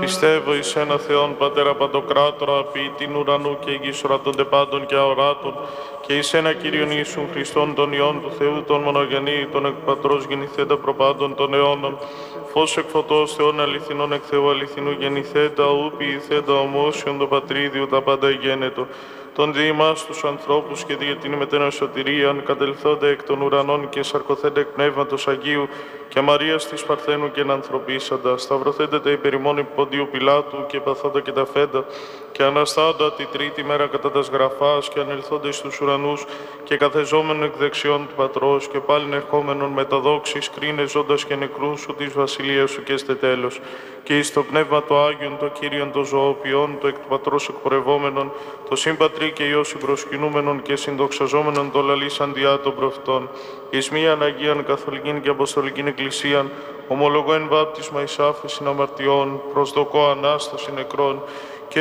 Πιστεύω εις ένα Θεόν Πατέρα Παντοκράτορα, ποιητήν ουρανού και γης ορατώνται πάντων και αοράτων, και εις ένα Κύριον Ιησούν Χριστόν τον Υιόν του Θεού, τον μονογενή, τον εκ Πατρός γεννηθέντα προπάντων των αιώνων, φως εκ φωτός Θεών αληθινών εκ Θεού αληθινού γεννηθέντα, ου ποιηθέντα ομόσιον το Πατρίδιο τα πάντα γένετο, τον δι' ημάς τους ανθρώπους και δια την μετένα σωτηρίαν, κατελθόντα εκ των ουρανών και σαρκωθέντα εκ Πνεύματος Αγίου και Μαρίας της Παρθένου και ενανθρωπίσαντα, σταυρωθέντα τα υπερημών επί Ποντίου Πιλάτου και παθόντα και τα φέντα, και αναστάντα τη τρίτη μέρα κατά τας γραφάς και ανελθόντα εις τους ουρανούς και καθεζόμενον εκ δεξιών του Πατρός και πάλιν ερχόμενον με τα δόξης κρίνε ζώντας και νεκρούς σου της βασιλείας σου και εστε τέλος. Και εις το Πνεύμα το Άγιον, το Κύριον το ζωοποιών, το εκ του Πατρός εκπορευόμενον, το Συμπατρί και Υιό συμπροσκυνούμενον και συνδοξαζόμενον το λαλήσαν διά των προφητών, εις μίαν Αγίαν Καθολικήν και Αποστολικήν Εκκλησίαν, ομολογώ εν βάπτισμα εις άφεσιν αμαρτιών, προσδοκώ Ανάσταση νεκρών,